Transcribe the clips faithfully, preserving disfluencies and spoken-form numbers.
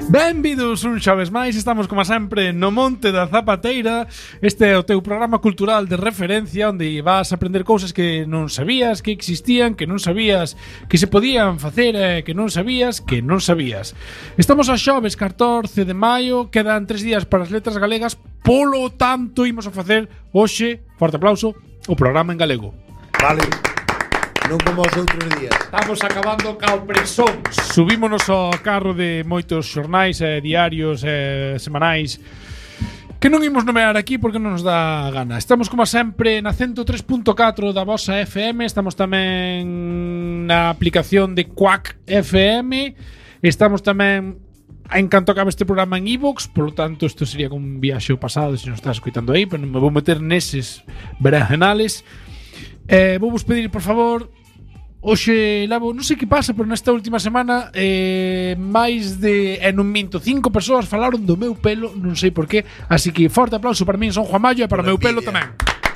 Benvidos un xoves máis, estamos como sempre no Monte da Zapateira. Este é o teu programa cultural de referencia onde vas a aprender cousas que non sabías que existían, que non sabías que se podían facer e que non sabías que non sabías. Estamos a xoves catorce de maio, quedan tres días para as letras galegas, polo tanto imos a facer hoxe, forte aplauso, o programa en galego. Vale. Non como os outros días. Estamos acabando cao presón. Subímonos ao carro de moitos xornais e diarios e semanais que non imos nomear aquí porque non nos dá gana. Estamos como sempre na ciento tres punto catro da vosa F M. Estamos tamén na aplicación de Quack F M. Estamos tamén en canto acabe este programa en iVoox. Por lo tanto, isto sería como un viaxe ao pasado se non estás escoitando aí, pero non me vou meter neses berenjenales. Eh, vou vos pedir, por favor, hoxe levo, non sei que pasa, pero nesta última semana eh, máis de, e non minto, cinco persoas falaron do meu pelo, non sei por qué. Así que forte aplauso para min, Son Juan Mayo, e para o meu pelo tamén.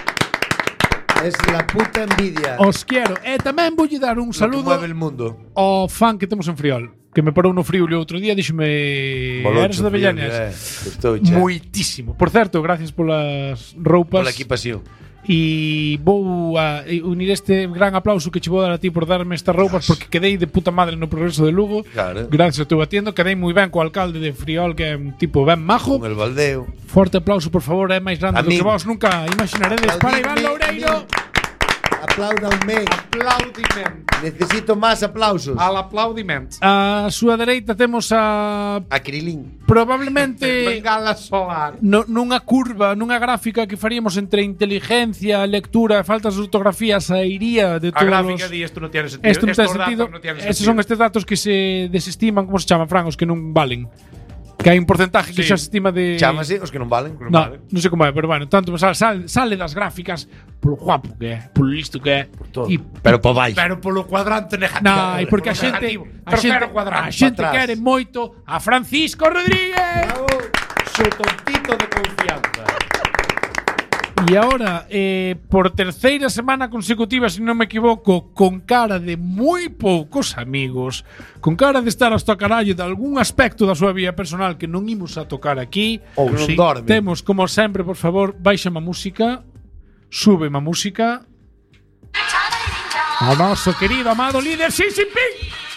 Es la puta envidia. Os quero. E tamén voulle dar un saludo Lo que mueve el mundo. ao fan que temos en Friol, que me parou no frío o outro día, díxome, eres de Avellanes? Eh, Moitísimo. Por certo, gracias polas roupas. Pola equipación. E vou a unir este gran aplauso que che vou dar a ti por darme estas roupas, porque quedei de puta madre no Progreso de Lugo. Claro. Gracias a teu atiendo, quedei moi ben co alcalde de Friol, que é un tipo ben majo. Con el baldeo. Forte aplauso, por favor, é máis grande A do que min. vos nunca imaginaredes. Para Iván Loureiro. Apláudanme. Aplaudiment. Necesito máis aplausos. Al aplaudiment. A súa dereita temos a A Krilin. probablemente Bengala solar. no, nunha curva, nunha gráfica que faríamos entre inteligencia, lectura e faltas de ortografía, sairía de A todos gráfica los... di esto non tiene sentido. Esto non ten Estos sentido. datos non tienen Esos sentido. son estes datos que se desestiman, como se chaman, Fran, os que non valen. Que hai un porcentaje que Sí. xa se estima de... Chámase os que non valen. No, non sei como é, pero bueno, tanto sale, sale, sale das gráficas polo guapo que é, polo listo que é. todo. E Pero por baixo. Pero polo cuadrante negativo. na, e porque a Polo xente negativo. a xente, Terceiro cuadrante. a xente Pa' atrás. quere moito a Francisco Rodríguez. Su tontito de confianza. E agora, eh, por terceira semana consecutiva, se non me equivoco, con cara de moi poucos amigos, con cara de estar hasta carallo de algún aspecto da súa vida personal que non imos a tocar aquí, Ou non dorme. temos, como sempre, por favor, baixa a música, sube a música, ao noso querido amado líder Xi Jinping.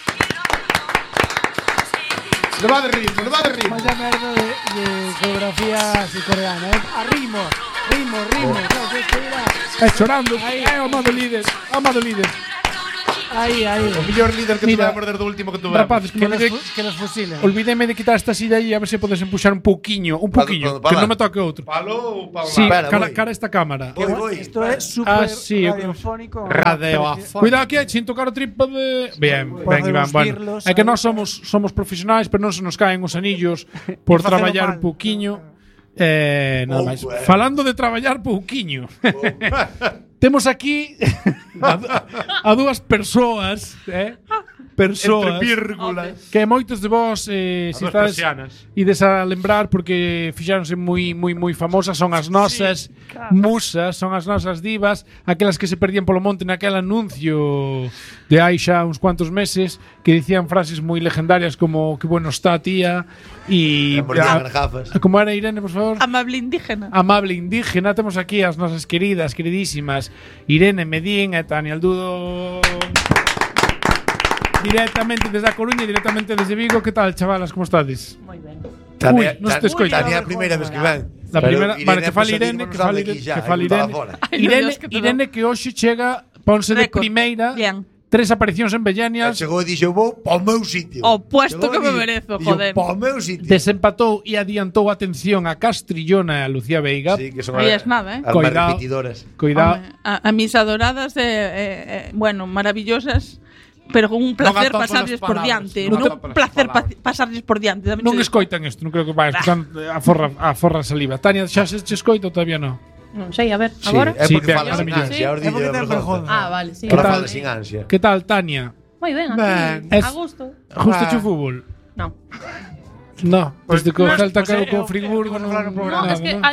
No va de ritmo, no va de ritmo. Vaya merda de, de geografía coreana, ¿eh? A ritmo, ritmo, ritmo. No, que espera. É chorando, é o amado líder, amado líder. Ahí, ahí. O mellor líder que Mira, tuve a morder do último que tuve. Rapaces, que Que me los, olvidei, fu- que los fusilen. olvidéme de quitar esta silla aí, a ver se podes empuxar un pouquiño, un pouquiño, pa- pa que lá. non me toque outro. Palo ou pa Sí, Espera, cara, voy. cara a esta cámara. Voy, voy. Esto es súper Ah, sí, yo creo- radiofónico. Radioafónico. Cuidado aquí, sin tocar o trípode. Bien, ben, Podemos Iván, bueno. virlos É que aí. nós somos somos profesionais, pero non se nos caen os anillos por Facelo traballar mal. un pouquiño. Eh, nada Oh, máis. bueno. Falando de traballar pouquiño. Temos aquí a, du- a dúas persoas, eh? Persoas Entre vírgulas. que moitos de vós eh, As si dúas estades persianas. ides a lembrar porque fixáronse moi moi moi famosas, son as nosas musas, son as nosas divas, aquelas que se perdían polo monte naquel anuncio de hai xa uns cuantos meses que dicían frases moi legendarias como que bueno está tía e E mordían as gafas. como era Irene, por favor? Amable indígena. Amable indígena, temos aquí as nosas queridas, queridísimas Irene Medín e Tania Aldudo. Directamente desde A Coruña, directamente desde Vigo. Que tal, chavalas, como estades? Moi ben. Tania, Uy, non se te escoita. Tania é a primeira vez que ven. La Pero primeira, vale, que fale pues, Irene, digo, que non fale sabe aquí Irene, xa, que fale aí estaba Irene. fora. Ai, no, Irene, Dios, que todo. Irene que hoxe chega, ponse de Récord. primeira, Bien. tres aparicións en Bellenias, Chegou e dixo, vou para o meu sitio. O puesto Chegou que e me dixo- merezo, dixo, joder. Para o meu sitio. desempatou e adiantou a atención a Castrillona e a Lucía Veiga. Sí, que son Aí as- es nada, eh. as máis Coidado. repetidoras. Cuidado. Home, a, a mis adoradas, eh, eh, eh, bueno, maravillosas, pero con un placer atopo pasarles las por palabras, diante. non No, atopo un las placer pa palabras. pasarles por diante. tamén Non te digo. escoitan isto, non creo que vai escoitan a forra, a forra saliva. Tania, xa se che escoita ou todavía non? Non sei, a ver, Sí, agora? é Sí, porque ben, fala ahora sin mellor. ansia. Sí. Ahora É porque dille, ten perdón. vergonza. Ah, vale, sí. Ahora tal? fala sin ansia. Que tal, Tania? Moi ben, aquí. Ben. Es- A gusto. Justo Ah. che fútbol? Non. No, desde que o Pues- Celta pues caeu é- co é o- Friburgo é o que non vamos a falar no No, programa. nada, es que non? aí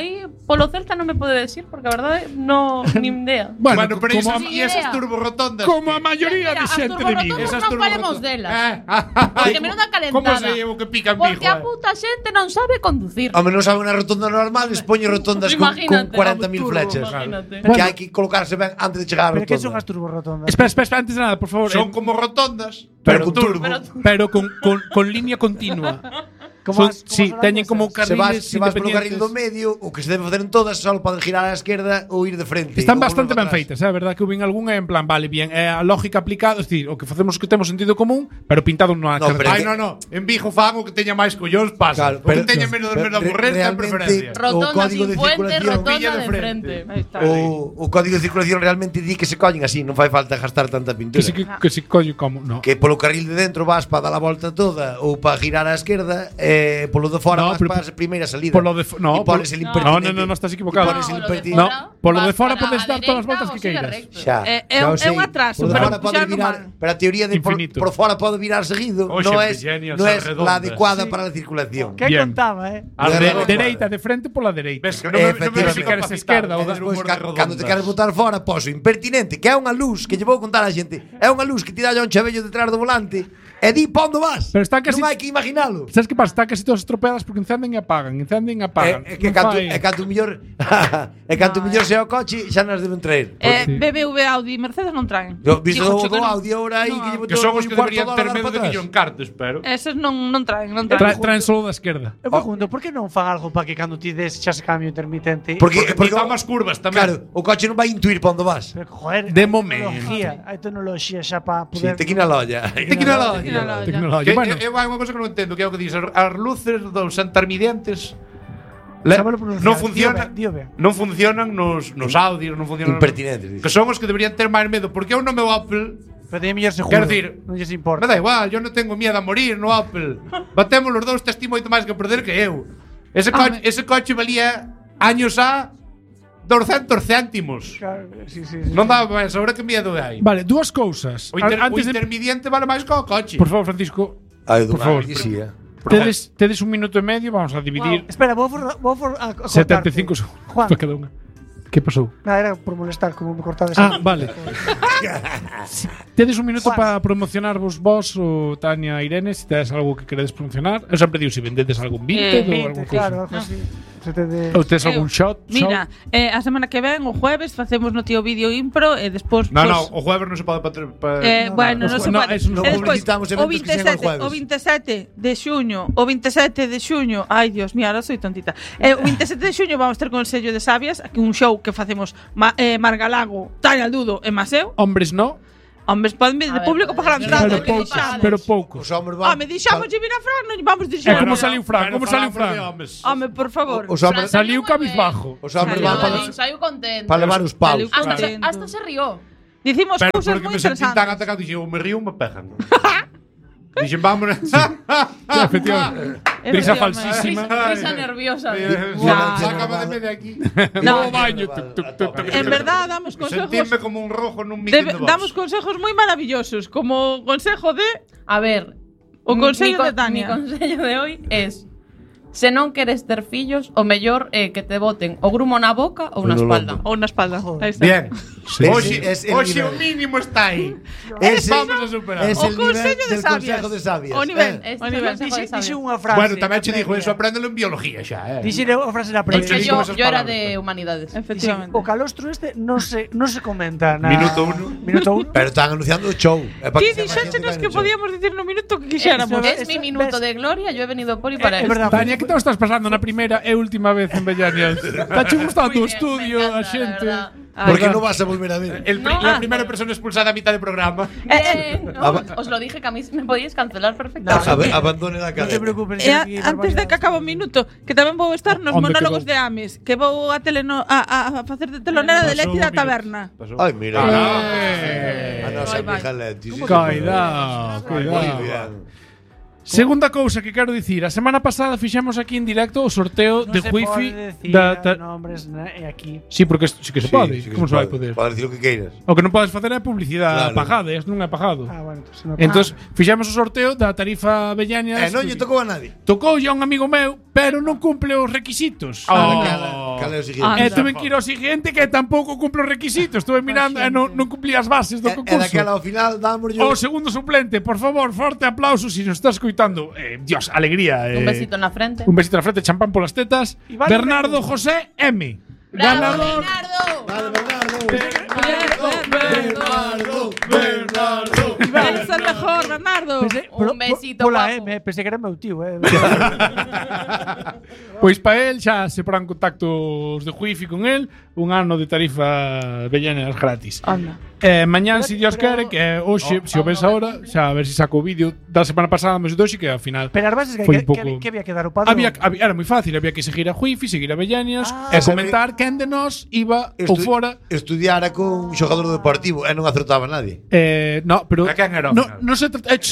polo Celta non me pode decir porque a verdade no nin idea. Bueno, Bueno, pero como, esas, a, e esas turborotondas. como a maioría de Mira, as xente de Vigo. turborotondas Esas non falemos turborotondas. delas. Eh, Porque menuda calentada. Como se llevo que pica en Vigo? Porque a eh? puta xente non sabe conducir. Home, non sabe unha rotonda normal, les poño rotondas con, con Imagínate, cuarenta mil turbo, flechas. imagínate. Que hai que colocarse ben antes de chegar á Pero que son rotonda. as turborotondas? Espera, espera, espera, antes de nada, por favor. Son eh, como rotondas, Pero pero, con turbo. turbo. pero con, con, con línea continua. Como Son- as- como sí, as teñen como holandesas. Se vas, carriles se vas polo carril do independientes. medio, o que se debe facer en todas só poden girar á esquerda ou ir de frente. Están ou bastante volver ben para feitas, atrás. é verdad que houve algún en plan, vale, bien, é a lógica aplicada, es decir, o que facemos que temos sentido común, pero pintado nunha No, pero Ai, que- no, no. En Vigo fan o que teña máis collóns pasa. Claro, o que pero- teña no, menos pero menos de re- aburrer ten realmente- preferencia. Rotonda código sin de puente, circulación, rotonda villa de de frente. frente. Ahí está. O, o código de circulación realmente di que se collen así, non fai falta gastar tanta que pintura. si que, que si collo como, no. Que polo carril de dentro vas para dar a volta toda ou para girar á esquerda, eh, polo de fora No, vas pero para a primeira salida. por lo de fo- no, e pones por- el no, impertinente. no, no, no, estás equivocado. E pones el No, lo de impertinente. No, polo de vas fora para podes a dar todas as dereita voltas ou que sigue queiras. recto. Xa, É- é xa un- o é sei. un atraso, Por pero fora pode puxarlo virar, mal. pero a teoría de por, Infinito. por fora pode virar seguido, Oxe, non es Virginia, non esas es redondas. la adecuada Sí. para la circulación. Que Bien. contaba, eh? As De- redondas. Dereita, de frente pola dereita. Ves que non me, non me Efectivamente. ves Si queres capacitar esquerda ou de da- hacer Despois, humor de ca- cando te redondas. queres botar fora, poso impertinente, que é unha luz que lle vou contar á xente. É unha luz que ti dalle un chavello detrás do volante e di pa onde vas. Pero está casi- Non hai que imaginalo. Sabes que pasa? Está casi todas estropeadas porque encenden e apagan, encenden e apagan. É, é que Non canto, fai- é canto mellor é canto mellor sea o coche, xa nas deben traer. Eh, Sí. B M W, Audi e Mercedes non traen. Yo visto Digo, do, cho que do non. audio ahora aí No, que llevo Que todo son os un que cuarto deberían de ter hora medo para de que atrás. yo encartes, pero... Eses non, non traen, non Tra traen. traen solo da esquerda. Eu pregunto, por que non fan algo para que cando ti des xa se cambio intermitente? Porque, Porque porque, quita máis curvas tamén. claro, o coche non vai intuir pa onde vas. Pero, joder, De hai momento. tecnología, hai tecnología xa para Sí, poder... te quina a lolla. Te quina a lolla. Quina a lolla. Tecnología. Que, Bueno, eu, eu hai unha cosa que non entendo, que é o que dices, as luces dos intermedientes le, Sábalo pronunciar, non funcionan, dío ben, dío ben. non funcionan nos, nos audios, non funcionan Impertinentes, dices. que son os que deberían ter máis medo, porque eu no meu Apple, Pero teñen mellor seguro. quero decir, non lles me importa. da igual, eu non tengo miedo a morir no Apple. Batemos os dous, te estimo moito máis que perder que eu. Ese coche, Home. ese coche valía años a doscientos céntimos. Claro, sí, sí, sí. Non daba máis, ahora que miedo hai. vale, dúas cousas. O, inter, An- Antes o de, intermediente vale máis que o coche. por favor, Francisco, Ai, Por favor. Sí, eh. tedes, tedes un minuto e medio, vamos a dividir Espera, vou for, vou for a, a setenta cortarte. e cinco segundos Juan, para cada unha. Que pasou? nada, era por molestar, como me cortades. Ah, vale. Tedes un minuto Juan. para promocionarvos vos ou Tania e Irene, se tedes algo que queredes promocionar. Eu sempre digo se vendedes algún Eh, vinted ou veinte, algo claro, cousa. algo así. Se te de... Ou tedes Eu- algún shot? Mira, eh, a semana que ven, o jueves, facemos no tío vídeo impro e despois... No, pues, no, o jueves non se pode patr- pa, Eh, No, bueno, no, non se no, pode. eso no E despois, publicitamos o eventos que sean veintisiete, os jueves. o veintisiete de xuño, o veintisiete de xuño, ai Dios mío, ahora soy tontita. Eh, o veintisiete de xuño vamos ter con el sello de Sabias, aquí un show que facemos ma, eh, Margalago, Tania Dudo e Maseu. Hombres no, Hombres, poden vir de A ver, público podes pagar a vir, entrada. pero que poucos, dixades. pero poucos. Os hombres van. Home, dixamos de vir a Fran, non vamos É dirixir. como Bueno, saliu Fran, bueno, como saliu falamos de Fran. homes. Home, por favor. Os hombres Saliu moi cabizbajo. Os hombres Saliu van para, Saliu, saliu contento. para levar os paus. Saliu Hasta se, contento. hasta se rió. Dicimos Pero cousas porque moi me sentí tan interesantes. atacado, dixen, eu me río, me pegan. Dixen, vámonos. Efectivamente. Risa Efectivamente. falsísima. Risa, risa nerviosa. Ya. Sácame de aquí. No. No baño. tuc, tuc, tuc, tuc. En verdad damos consejos. Sentirme como un rojo nun mitin Debe- de Vox. damos consejos moi maravillosos, como consejo de A ver, O mi- consello mi, de Tania. Mi consello de hoy es: se non queres ter fillos, o mellor é que te boten o grumo na boca ou na No espalda. ou na espalda. Aí está. Bien. Sí. Hoxe, Es el hoxe nivel. o mínimo está aí. Ese- Vamos a superar. Es O el nivel consello de del sabias. consejo de sabias. O nivel. Eh. Este O é o nivel. consejo de Dixe, dixe sabias. unha frase. Bueno, tamén che na digo, previa. eso apréndelo en biología xa, eh. Dixe unha frase na Es previa. que Dice yo, esas yo era palabras. de humanidades. Dixe, Efectivamente. o calostro este non se, non se comenta na... Minuto uno. Minuto uno. Pero están anunciando o show. É para Ti que sea máis xente dixéchenos vai que no show. podíamos dicir no minuto que Es, quixéramos. es mi Eso, minuto ves. de gloria, yo he venido por y para É esto. verdade. Tania, que te estás pasando na primeira e última vez en Bellañas? Tache gustado Muy o bien, estudio, me a encanta, xente. la verdad. Porque Ay, non vas a volver a ver. El, pri- No. la primera persona expulsada a mitad del programa. Bien, no, Aba- os lo dije que a mí me podíais cancelar No, perfectamente. Ab- Abandone la Non te cadena. preocupes. E que a, aquí antes de que barbaridades. acabe o minuto, que tamén vou estar nos Onde monólogos quedou? de Ames, que vou a, teleno, a, a, a facer de telonera de Pasou Leti da un minuto. taberna. Pasou. Ai, mira. Eh. A nosa Vai, vai. amiga Leti. sí, Cuidado, Moi cuidado. bien. Segunda cousa que quero dicir, a semana pasada fixemos aquí en directo o sorteo Non de se Wi-Fi pode decir da, da nombres na, e aquí. Sí, porque sí que se Sí, pode. sí que Como se vai poder? Podes dicir o que queiras. O que non podes facer é publicidade Claro. pagada, isto non é pagado. Ah, bueno, entonces non. Entón, fixemos o sorteo da tarifa Bellañas. Eh, non lle tocou a nadie. Tocou a un amigo meu, pero non cumple os requisitos. Oh. Cal é o seguinte? Anda. E tuve que ir ao siguiente que tampouco cumple os requisitos. Estuve mirando e non, non cumplí as bases do E, e concurso. daquela ao final damos yo. O segundo suplente, por favor, forte aplauso si nos está escoitando. Eh, Dios, alegría. Eh. Un besito en la frente. Un besito na frente, champán polas tetas. Iván Bernardo Reyes. José M. ¡Bravo, Ganador. Bernardo! Vale, Bernardo. Bernardo, Bernardo. Eres el mejor, Bernardo. Pensé- Un por- besito, por- Pola guapo. M, pensei que era meu tío, eh. Pois pa el xa se porán contactos de Juifi con el. Un ano de tarifa vellenas gratis. Anda. Eh, mañán, si Dios Pero- quere, que hoxe, se o ves ahora, xa a ver se saco o vídeo da semana pasada, mas doxe que ao final Pero as bases que, foi que, un pouco. que, que había que dar o padrón. Había, había, era moi fácil, había que seguir a Juifi, seguir a Bellañas Ah. e comentar quen de nós iba ou Estu- fora. Estudiara con un xogador deportivo e non acertaba nadie. Eh, no, pero A quen era ao no, final? no se trata eh,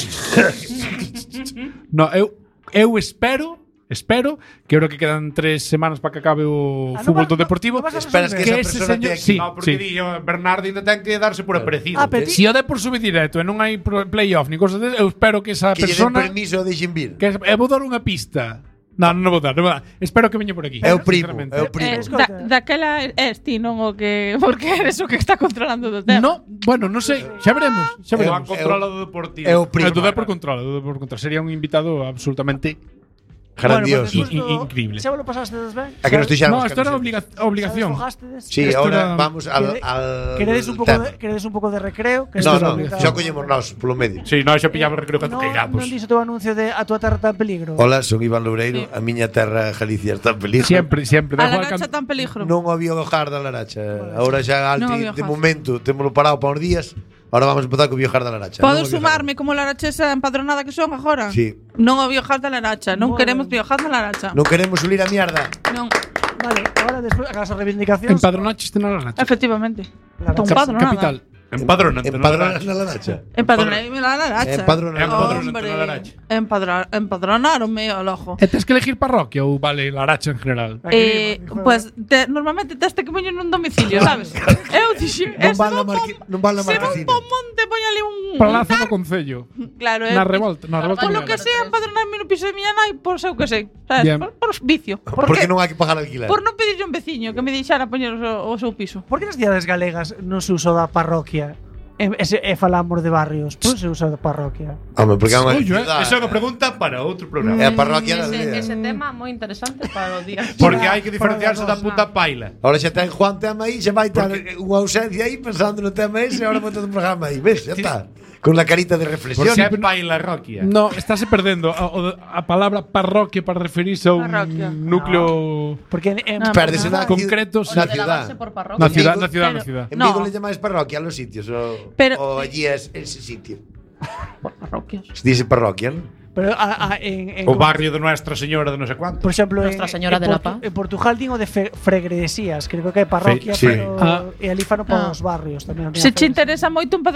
No, eu eu espero Espero que ahora que quedan tres semanas para que acabe o Ah, no fútbol va- do no- Deportivo, no vas a Esperas que que esa ese persona señor, te aquí. sí, No, porque sí. di, o Bernardo ainda ten que darse por aparecido. Ah, pero ti- Si o de por subir directo e non hai pro- playoff ni cosas de, eu espero que esa Que lle den persona permiso de deixen vir. que e vou dar unha pista. Non, non vou dar, non vou dar. Espero que veña por aquí. É o primo, sinceramente. é o primo. Eh, Escoita. da, daquela es ti, non o que porque eres o que está controlando do tema. No, bueno, non sei, xa veremos, xa O veremos. a controla do Deportivo. É o primo. Eh, do Depor controla, do Depor controla. Sería un invitado absolutamente Grandioso. Bueno, pues I- i- increíble. Xa vos lo pasastes ben? A que nos No, deixamos esto era obliga obligación. Sí, Esto ahora era- vamos al, Quere- al Queredes un pouco tema. de, queredes un pouco de recreo? Que No, esto no, é complicado. xa collemos nós polo medio. Sí, no, xa pillamos recreo que No, caigamos. non dixo o teu anuncio de a tua terra está en peligro. Hola, son Iván Loureiro, a miña terra Galicia está en peligro. Siempre, siempre. A Da la igual racha can- tan peligro. Non había o jar da Laracha. Ahora xa Non alti, había de hojar. momento, témolo parado para uns días. Ahora vamos a empezar co biojar da Laracha. Podo Non o biojar. sumarme como larachesa empadronada que son agora? Sí. Non o biojar da laracha, non Bueno. queremos biojar da laracha. Non queremos ulir a mierda. Non, Vale, ahora despois acabas as reivindicacións. Empadronaches na Laracha. efectivamente. Claro. Ton Cap- padronada. Capital. Empadronan. Empadronar na Laracha. Empadronarme na laracha. Empadronar. Empadronan Hombre, na laracha. empadra- empadronaronme ao lojo. E tes que elegir parroquia ou vale Laracha en general? Eh, pues te, normalmente teste que poñen nun domicilio, sabes? Eu dixo, Non ese vale non a marqui- pon- non vale a se non marquesina. pon monte, poñale un Plaza do Concello. Claro, eh. Na revolta, na revolta. Polo de que Laracha. sea, empadronarme no piso de miña nai, por seu que sei, sabes? Bien. Por, por vicio. Porque non hai que pagar alquiler. Por non pedirlle a un veciño que me deixara poñer o seu, o seu piso. Por que nas cidades galegas non se usa da parroquia e, e, se- e falamos de barrios? Por se usa da parroquia? Home, porque é unha Oye, cidade. Esa é unha pregunta para outro programa. É a parroquia da Ese, aldea. ese tema moi interesante para o día. Porque hai que diferenciarse da puta paila. Ahora xa ten Juan tema aí, xa vai estar unha ausencia aí pensando no tema ese, ahora botando un programa aí, ves, xa está. Con la carita de reflexión. Porque é paila roquia. No, estáse perdendo a, o- a palabra parroquia para referirse a un Parroquia. núcleo Porque en, en, No, Pérdese na concreto, na O de lavarse ciudad. por parroquia. na ciudad, Vigo- na ciudad, pero- na ciudad. En No. Vigo le llamáis parroquia a los sitios o, Pero- o allí es ese sitio. Por parroquias. Se dice parroquia, ¿no? pero a, a, en, en, O barrio de Nuestra Señora de non sei cuánto. por exemplo, en, Nuestra Señora en, de la Portu- Paz. en Portugal digo de fe, fregresías, creo que é parroquia, Sí. pero Ah. e ali fano para Ah. os barrios tamén. Se che interesa moito